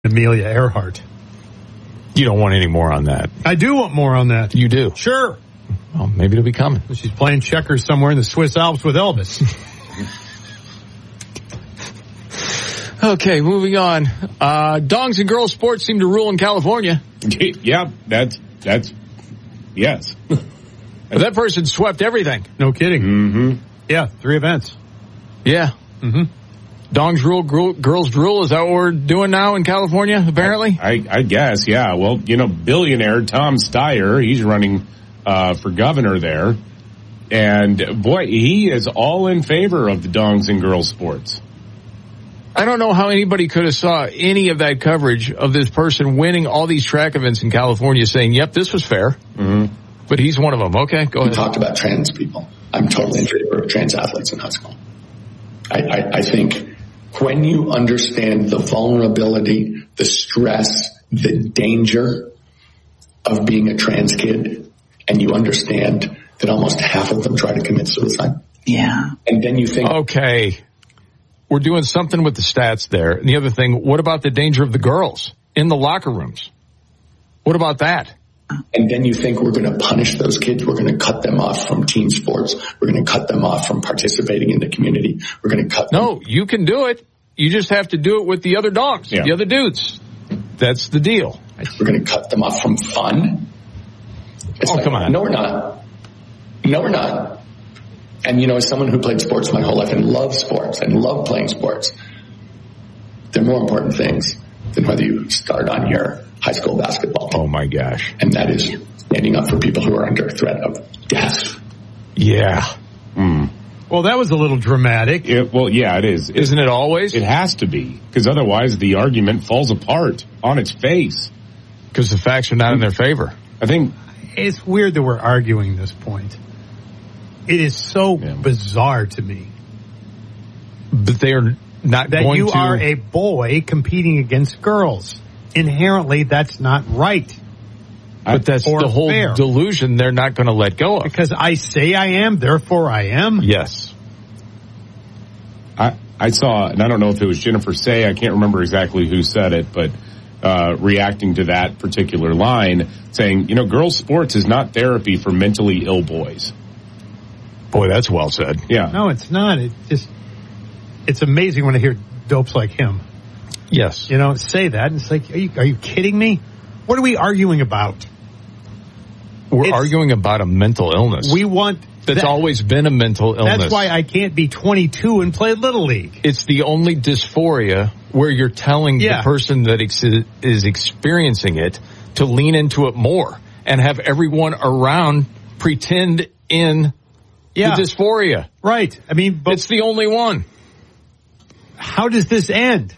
Amelia Earhart. You don't want any more on that. I do want more on that. You do? Sure. Well, maybe it'll be coming. She's playing checkers somewhere in the Swiss Alps with Elvis. Okay, moving on. Dongs and girls sports seem to rule in California. Yeah, that's yes. That person swept everything. No kidding. Mm-hmm. Yeah, 3 events. Yeah. Mm-hmm. Dongs rule, girls drool. Is that what we're doing now in California, apparently? I guess, yeah. Well, billionaire Tom Steyer, he's running for governor there. And, boy, he is all in favor of the dongs and girls sports. I don't know how anybody could have saw any of that coverage of this person winning all these track events in California saying, yep, this was fair. Mm-hmm. But he's one of them. Okay, go ahead. We talked about trans people. I'm totally in favor of trans athletes in high school. I think when you understand the vulnerability, the stress, the danger of being a trans kid, and you understand that almost half of them try to commit suicide. Yeah. And then you think, okay, we're doing something with the stats there. And the other thing, what about the danger of the girls in the locker rooms? What about that? And then you think we're going to punish those kids. We're going to cut them off from team sports. We're going to cut them off from participating in the community. We're going to cut them. No, you can do it. You just have to do it with the other dogs, the other dudes. That's the deal. We're going to cut them off from fun. Come on. No, we're not. No, we're not. And, as someone who played sports my whole life and loves sports and love playing sports, there are more important things than whether you start on your high school basketball team. Oh, my gosh. And that is standing up for people who are under threat of death. Yeah. Mm. Well, that was a little dramatic. It is. Isn't it always? It has to be, because otherwise the argument falls apart on its face. Because the facts are not in their favor. I think it's weird that we're arguing this point. It is so bizarre to me. But they are not that going you to... are a boy competing against girls. Inherently, that's not right. But that's the whole delusion they're not going to let go of. Because I say I am, therefore I am? Yes. I saw, and I don't know if it was Jennifer Say, I can't remember exactly who said it, but reacting to that particular line, saying, girls' sports is not therapy for mentally ill boys. Boy, that's well said. Yeah. No, it's not. It's amazing when I hear dopes like him. Yes. Say that, and it's like, are you kidding me? What are we arguing about? We're arguing about a mental illness. We want... That's always been a mental illness. That's why I can't be 22 and play Little League. It's the only dysphoria where you're telling the person that is experiencing it to lean into it more and have everyone around pretend in the dysphoria. Right. I mean, but it's the only one. How does this end?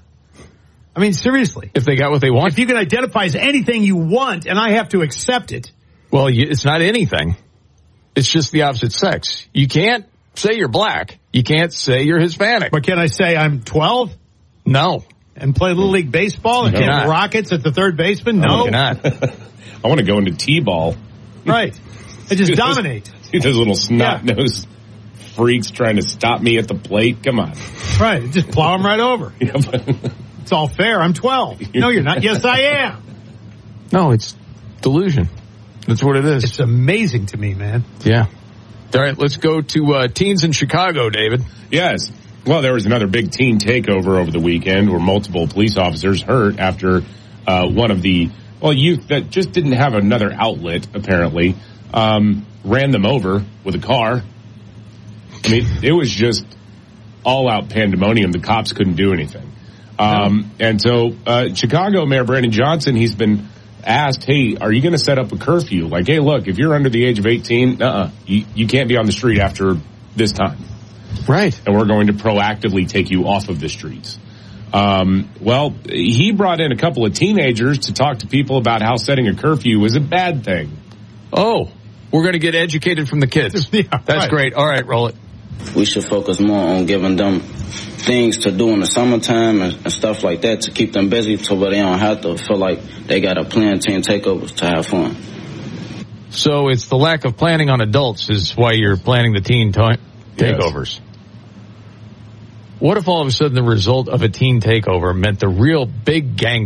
I mean, seriously. If they got what they want. If you can identify as anything you want and I have to accept it. Well, it's not anything. It's just the opposite sex. You can't say you're black. You can't say you're Hispanic. But can I say I'm 12? No. And play Little League baseball and hit rockets at the third baseman? No. You cannot. I want to go into T-ball. Right. I just dominate. See those little snot-nosed freaks trying to stop me at the plate? Come on. Right. Just plow them right over. It's all fair. I'm 12. No, you're not. Yes, I am. No, it's delusion. That's what it is. It's amazing to me, man. Yeah. All right, let's go to teens in Chicago, David. Yes. Well, there was another big teen takeover over the weekend where multiple police officers hurt after one of the youth that just didn't have another outlet, apparently, ran them over with a car. I mean, it was just all-out pandemonium. The cops couldn't do anything. And so Chicago Mayor Brandon Johnson, he's been asked, hey, are you going to set up a curfew? Like, hey, look, if you're under the age of 18, you can't be on the street after this time. Right. And we're going to proactively take you off of the streets. Well, he brought in a couple of teenagers to talk to people about how setting a curfew was a bad thing. Oh, we're going to get educated from the kids. That's great. All right, roll it. We should focus more on giving them things to do in the summertime and stuff like that to keep them busy so they don't have to feel like they got to plan teen takeovers to have fun. So it's the lack of planning on adults is why you're planning the teen takeovers. Yes. What if all of a sudden the result of a teen takeover meant the real big gang